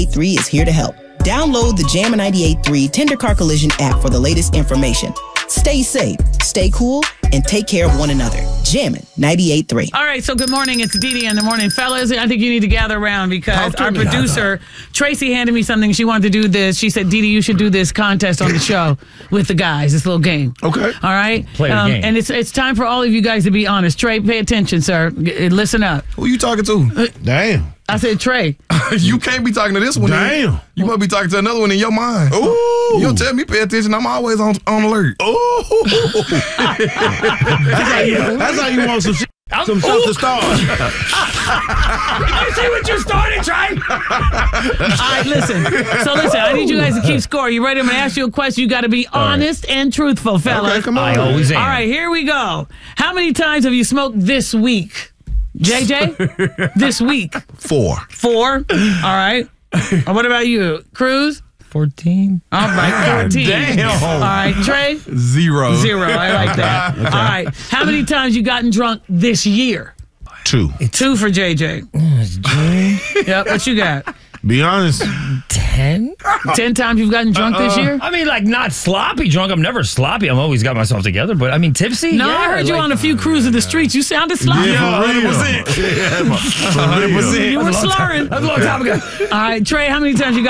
98.3 is here to help. Download the Jammin' 98.3 Tender Car Collision app for the latest information. Stay safe, stay cool, and take care of one another. Jammin' 98.3. All right, so good morning. It's Dee in the morning. Fellas, I think you need to gather around because our producer, Tracy, handed me something. She wanted to do this. She said, Dee, you should do this contest on the show with the guys, this little game. Okay. All right? Play the game. And it's time for all of you guys to be honest. Trey, pay attention, sir. Listen up. Who you talking to? Damn. I said, Trey. You can't be talking to this one. Damn. You must be talking to another one in your mind. Ooh. You don't tell me pay attention. I'm always on alert. Ooh. That's how you want some shit. Some stuff to start. You see what you started, Trey? All right, listen. So listen, I need you guys to keep score. You ready? I'm going to ask you a question. You got to be honest and truthful, fellas. Okay, come on. I always am. All right, here we go. How many times have you smoked this week? JJ? This week? 4. 4? All right. What about you? Cruz? 14. All right, 14. Damn. All right, Trey? 0. 0. I like that. Okay. All right. How many times you gotten drunk this year? 2. 2 for JJ. Yep, what you got? Be honest. 10? 10 times you've gotten drunk this year? I mean, like, not sloppy drunk. I'm never sloppy. I'm always got myself together. But, I mean, tipsy? No, yeah, I heard you on a few cruises the streets. You sounded sloppy. Yeah, 100%. 100%. You were slurring. That's a long time ago. All right, Trey, how many times you got